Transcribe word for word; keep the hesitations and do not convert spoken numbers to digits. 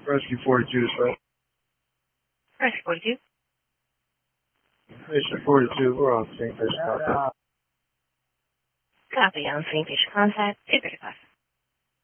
Rescue forty-two is right. Rescue forty-two. Mission forty-two, we're on Saint Fish contact. Copy on Saint Fish contact. two thirty-five.